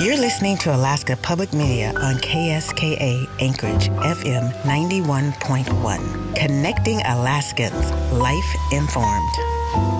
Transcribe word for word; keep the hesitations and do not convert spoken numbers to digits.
You're listening to Alaska Public Media on K S K A Anchorage F M ninety-one point one. Connecting Alaskans, life informed.